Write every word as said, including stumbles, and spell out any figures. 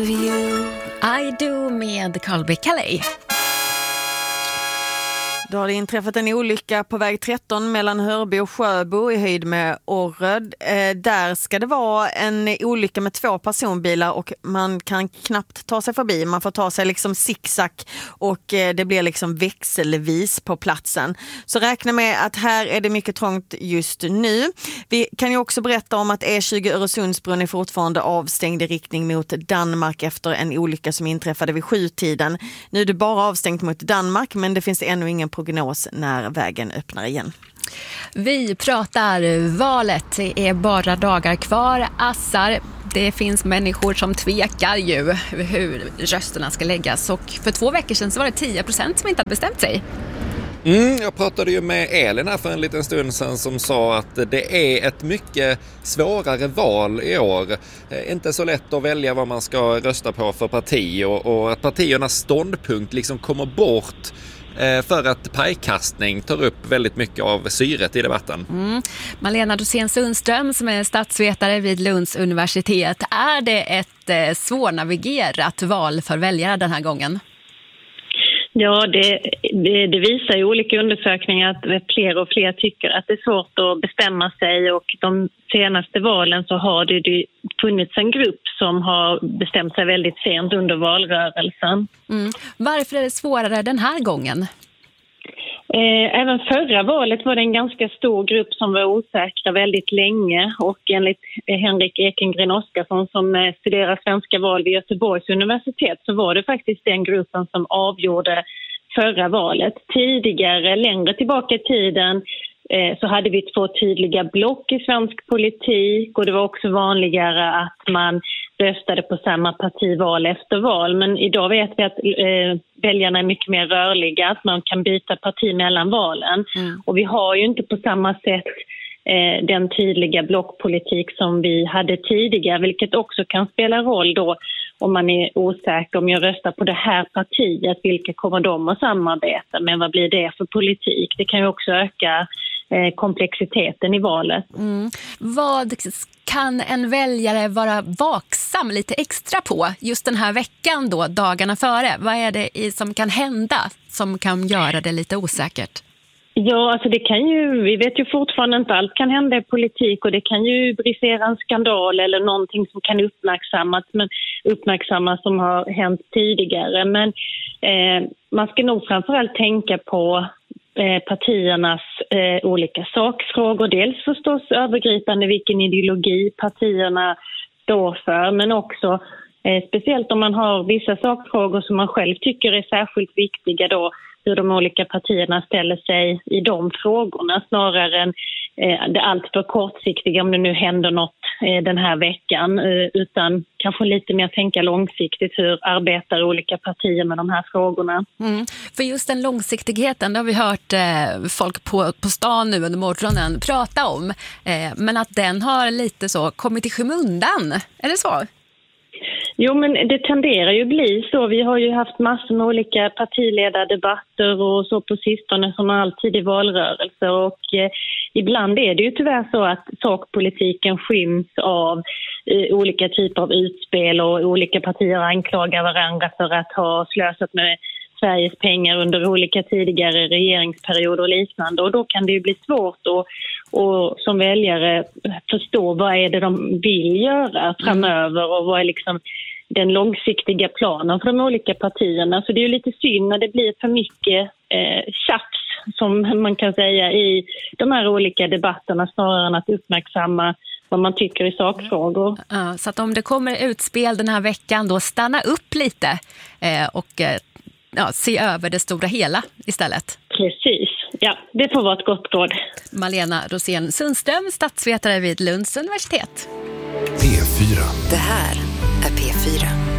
of you. I do med Colby Kelly. Då har det inträffat en olycka på väg tretton mellan Hörby och Sjöbo i höjd med Orröd. Eh, där ska det vara en olycka med två personbilar och man kan knappt ta sig förbi. Man får ta sig liksom zigzag och eh, det blir liksom växelvis på platsen. Så räkna med att här är det mycket trångt just nu. Vi kan ju också berätta om att E tjugo Öresundsbron är fortfarande avstängd i riktning mot Danmark efter en olycka som inträffade vid sjutiden. Nu är det bara avstängt mot Danmark, men det finns ännu ingen prognos när vägen öppnar igen. Vi pratar valet. Det är bara dagar kvar. Assar, det finns människor som tvekar ju hur rösterna ska läggas. Och för två veckor sedan så var det tio procent som inte har bestämt sig. Mm, jag pratade ju med Elin här för en liten stund sedan som sa att det är ett mycket svårare val i år. Inte så lätt att välja vad man ska rösta på för parti och, och att partiernas ståndpunkt liksom kommer bort för att pajkastning tar upp väldigt mycket av syret i debatten. Mm. Malena Rosén Sundström som är statsvetare vid Lunds universitet. Är det ett eh, svårnavigerat val för väljare den här gången? Ja, det, det, det visar ju olika undersökningar att fler och fler tycker att det är svårt att bestämma sig, och de senaste valen så har det, det funnits en grupp som har bestämt sig väldigt sent under valrörelsen. Mm. Varför är det svårare den här gången? Även förra valet var det en ganska stor grupp som var osäkra väldigt länge, och enligt Henrik Ekengren Oskarsson som studerar svenska val vid Göteborgs universitet så var det faktiskt den gruppen som avgjorde förra valet. Tidigare, längre tillbaka i tiden, så hade vi två tydliga block i svensk politik, och det var också vanligare att man röstade på samma parti val efter val. Men idag vet vi att eh, väljarna är mycket mer rörliga, att man kan byta parti mellan valen. Mm. Och vi har ju inte på samma sätt eh, den tydliga blockpolitik som vi hade tidigare, vilket också kan spela roll då om man är osäker. Om jag röstar på det här partiet, vilka kommer de att samarbeta med? Vad blir det för politik? Det kan ju också öka komplexiteten i valet. Mm. Vad kan en väljare vara vaksam lite extra på just den här veckan då, dagarna före? Vad är det i, som kan hända som kan göra det lite osäkert? Ja, alltså det kan ju, vi vet ju fortfarande inte allt kan hända i politik, och det kan ju brisera en skandal eller någonting som kan uppmärksammas, men uppmärksammas som har hänt tidigare. Men eh, man ska nog framförallt tänka på partiernas eh, olika sakfrågor. Dels förstås övergripande vilken ideologi partierna står för, men också eh, speciellt om man har vissa sakfrågor som man själv tycker är särskilt viktiga då, hur de olika partierna ställer sig i de frågorna snarare än eh, det allt för kortsiktiga om det nu händer något eh, den här veckan, eh, utan kanske lite mer tänka långsiktigt, hur arbetar olika partier med de här frågorna. Mm. För just den långsiktigheten, det har vi hört eh, folk på, på stan nu under morgonen prata om, eh, men att den har lite så kommit i skymundan, är det så? Jo, men det tenderar ju bli så. Vi har ju haft massor med olika partiledardebatter och så på sistone som alltid i valrörelser, och eh, ibland är det ju tyvärr så att sakpolitiken skyms av eh, olika typer av utspel, och olika partier anklagar varandra för att ha slösat med Sveriges pengar under olika tidigare regeringsperioder och liknande, och då kan det ju bli svårt att och som väljare förstå vad är det de vill göra framöver och vad är liksom den långsiktiga planen för de olika partierna. Så det är ju lite synd när det blir för mycket eh, tjafs, som man kan säga, i de här olika debatterna snarare än att uppmärksamma vad man tycker i sakfrågor. Ja, så att om det kommer utspel den här veckan, då stanna upp lite eh, och eh, ja, se över det stora hela istället. Precis, ja, det får vara ett gott råd. Malena Rosén Sundström, statsvetare vid Lunds universitet. P fyra. Det här är P fyra.